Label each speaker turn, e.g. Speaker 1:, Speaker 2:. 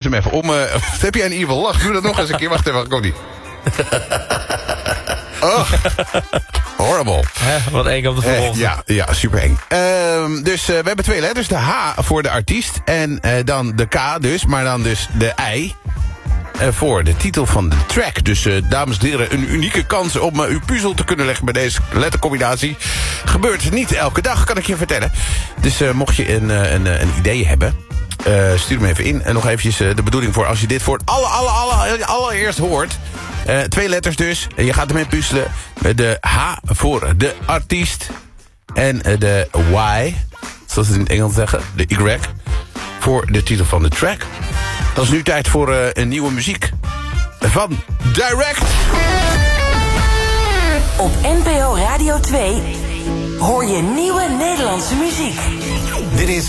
Speaker 1: hem even om. Heb jij een evil lach? Doe dat nog eens een keer. Wacht even, komt die. Oh, horrible.
Speaker 2: Wat eng op de volgende.
Speaker 1: Ja, super eng. Dus we hebben 2 letters. De H voor de artiest. En dan de K dus. Maar dan dus de I. Voor de titel van de track. Dus dames en heren, een unieke kans om uw puzzel te kunnen leggen bij deze lettercombinatie. Gebeurt niet elke dag, kan ik je vertellen. Dus mocht je een idee hebben, stuur hem even in. En nog eventjes de bedoeling voor als je dit voor het allereerst hoort. 2 letters dus. Je gaat ermee puzzelen. De H voor de artiest. En de Y, zoals ze het in het Engels zeggen, de Y, voor de titel van de track. Dat is nu tijd voor een nieuwe muziek van Direct.
Speaker 3: Op NPO Radio 2 hoor je nieuwe Nederlandse muziek.
Speaker 4: Dit is